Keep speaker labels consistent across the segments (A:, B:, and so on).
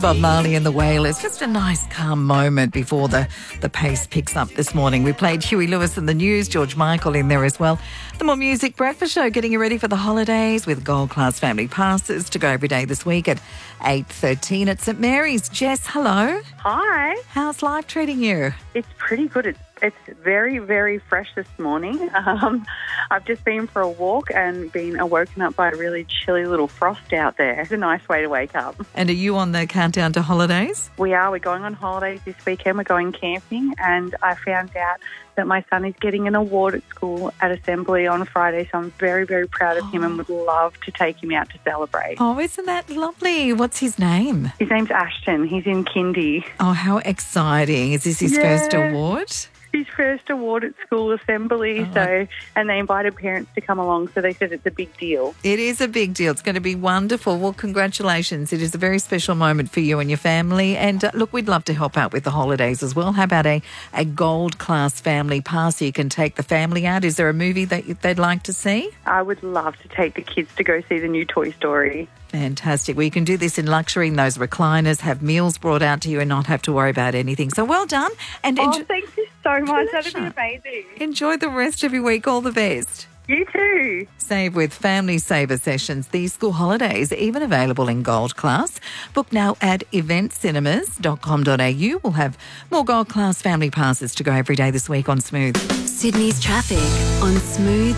A: Bob Marley and the Wailers. Just a nice calm moment before the pace picks up this morning. We played Huey Lewis and the News, George Michael in there as well. The More Music Breakfast Show, getting you ready for the holidays with Gold Class Family Passes to go every day this week at 8:13 at St Mary's. Jess, hello.
B: Hi.
A: How's life treating you?
B: It's pretty good. It's very, very fresh this morning. I've just been for a walk and been woken up by a really chilly little frost out there. It's a nice way to wake up.
A: And are you on the countdown to holidays?
B: We are. We're going on holidays this weekend. We're going camping, and I found out that my son is getting an award at school at Assembly on Friday, so I'm very, very proud of him and would love to take him out to celebrate.
A: Oh, isn't that lovely? What's his name?
B: His name's Ashton. He's in kindy.
A: Oh, how exciting. Is this his first award?
B: His first award at school assembly, and they invited parents to come along, so they said it's a big deal.
A: It is a big deal. It's going to be wonderful. Well, congratulations. It is a very special moment for you and your family. And look, we'd love to help out with the holidays as well. How about a Gold Class Family Pass so you can take the family out? Is there a movie that they'd like to see?
B: I would love to take the kids to go see the new Toy Story.
A: Fantastic. Well, you can do this in luxury in those recliners, have meals brought out to you and not have to worry about anything. So well done. And
B: thank you so much. That'd be amazing.
A: Enjoy the rest of your week. All the best.
B: You too.
A: Save with Family Saver Sessions. These school holidays are even available in Gold Class. Book now at eventcinemas.com.au. We'll have more Gold Class Family Passes to go every day this week on Smooth.
C: Sydney's traffic on Smooth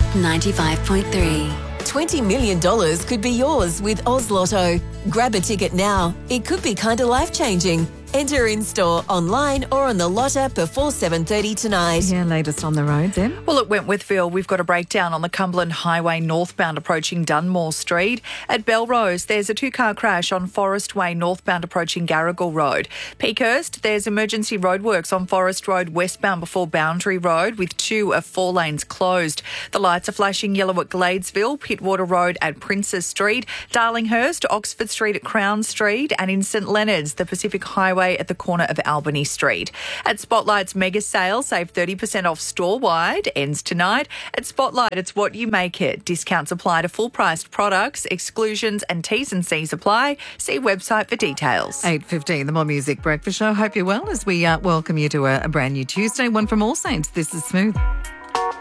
C: 95.3.
D: $20 million could be yours with Oz Lotto. Grab a ticket now. It could be kind of life-changing. Enter in-store, online or on the Lot app before 7:30 tonight.
A: Yeah, latest on the roads, Em.
E: Well, at Wentworthville, we've got a breakdown on the Cumberland Highway northbound approaching Dunmore Street. At Belrose, there's a two-car crash on Forest Way northbound approaching Garrigal Road. Peakhurst, there's emergency roadworks on Forest Road westbound before Boundary Road with 2 of 4 lanes closed. The lights are flashing yellow at Gladesville, Pittwater Road at Princess Street, Darlinghurst, Oxford Street at Crown Street, and in St Leonards, the Pacific Highway at the corner of Albany Street. At Spotlight's mega sale, save 30% off store-wide, ends tonight. At Spotlight, it's what you make it. Discounts apply to full-priced products, exclusions and T's and C's apply. See website for details.
A: 8:15, the More Music Breakfast Show. Hope you're well as we welcome you to a brand new Tuesday, one from All Saints. This is Smooth.